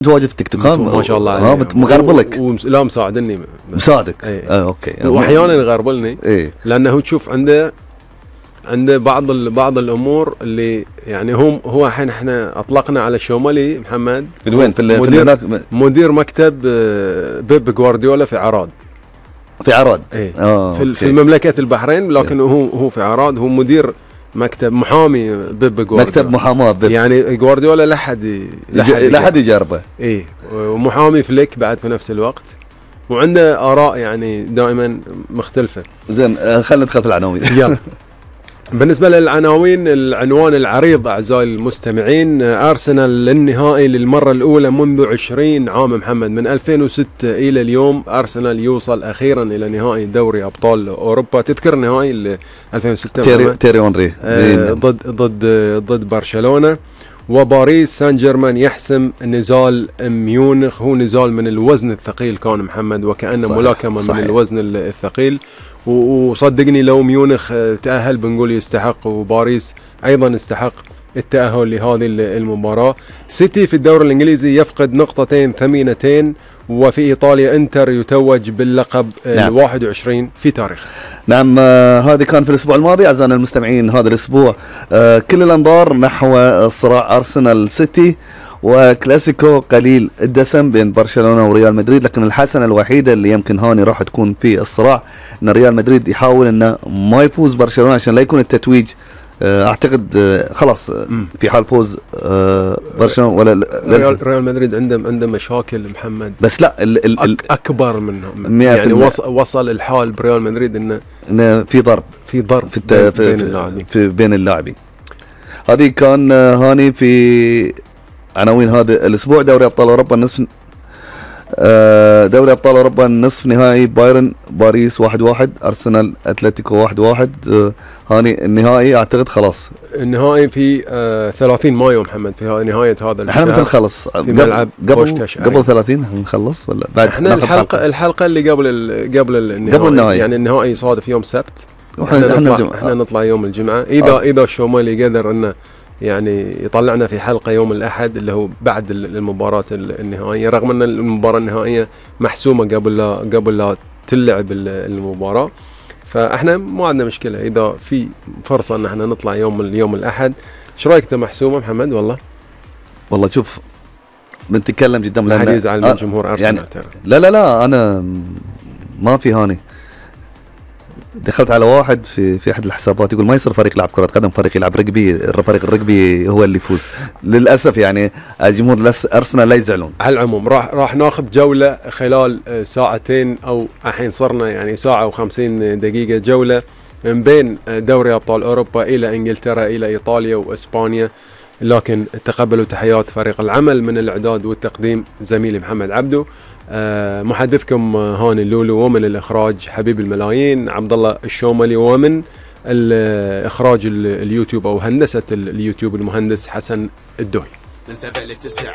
متواجد في تيك توك ما شاء الله عليه. مغربلك لا مساعدني مساعدك. اوكي. واحيانا يغربلني لانه تشوف عنده بعض الامور اللي يعني هو الحين احنا اطلقنا على الشومالي محمد في وين مدير مكتب بيب جوارديولا في عراد. في عراد في المملكة البحرين، لكن هو في عراد، هو مدير مكتب محامي بيب جوارديولا. مكتب محاماة بيب. يعني جوارديولا لا حد يجربه. ومحامي فليك بعد في نفس الوقت، وعنده آراء يعني دائما مختلفة. زين خلينا ندخل في العناوين. يلا. بالنسبة للعناوين، العنوان العريض أعزائي المستمعين: أرسنال للنهائي للمرة الأولى منذ 20 عام محمد، من 2006 إلى اليوم أرسنال يوصل أخيرا إلى نهائي دوري أبطال أوروبا. تذكر نهائي 2006 تيري أونري ضد برشلونة، وباريس سان جيرمان يحسم نزال ميونخ. هو نزال من الوزن الثقيل كان محمد، وكأنه ملاكمة من الوزن الثقيل. وصدقني لو ميونخ تأهل بنقول يستحق، وباريس أيضا استحق التأهل لهذه المباراة. سيتي في الدوري الإنجليزي يفقد نقطتين ثمينتين، وفي إيطاليا إنتر يتوج باللقب 21 في تاريخ. نعم. هذه كان في الأسبوع الماضي أعزائنا المستمعين. هذا الأسبوع كل الأنظار نحو صراع أرسنال سيتي، وكلاسيكو قليل الدسم بين برشلونة وريال مدريد. لكن الحسنة الوحيدة اللي يمكن هاني راح تكون في الصراع ان ريال مدريد يحاول انه ما يفوز برشلونة عشان لا يكون التتويج. اعتقد خلاص في حال فوز برشلونة ولا ريال مدريد عنده مشاكل محمد، بس لا اكبر منهم. يعني وصل الحال بريال مدريد انه في ضرب بين اللاعبين. هذه كان هاني في عناوين هذا الاسبوع. دوري ابطال اوروبا نصف نهائي: بايرن باريس 1-1، ارسنال اتلتيكو 1-1. هاني النهائي اعتقد خلاص النهائي في 30 مايو محمد، في نهايه هذا احنا متى نخلص؟ في ملعب قبل 30 نخلص ولا بعد؟ احنا الحلقه اللي قبل النهائي يعني النهائي صادف يوم سبت، احنا نطلع يوم الجمعه. اذا الشومالي قدر انه يعني يطلعنا في حلقة يوم الأحد اللي هو بعد المباراة النهائية، رغم أن المباراة النهائية محسومة قبل لا تلعب المباراة. فإحنا ما عندنا مشكلة إذا في فرصة أن احنا نطلع يوم الأحد. ايش رايك انت محسومة محمد؟ والله شوف بنتكلم جدا لا حد يزعل من جمهور أرسنال يعني لا أنا ما في هاني. دخلت على واحد في احد الحسابات يقول ما يصير فريق يلعب كرة قدم، فريق يلعب رجبي، فريق الرجبي هو اللي يفوز. للاسف يعني الجمهور ارسنال لا يزعلون. على العموم راح ناخذ جولة خلال ساعتين، او الحين صرنا يعني ساعة و50 دقيقة جولة من بين دوري ابطال اوروبا الى انجلترا الى ايطاليا واسبانيا. لكن تقبلوا تحيات فريق العمل من الاعداد والتقديم زميلي محمد عبدو، محدثكم هاني اللولو، ومن الاخراج حبيب الملايين عبد الله الشوملي، ومن الاخراج اليوتيوب او هندسة اليوتيوب المهندس حسن الدوي.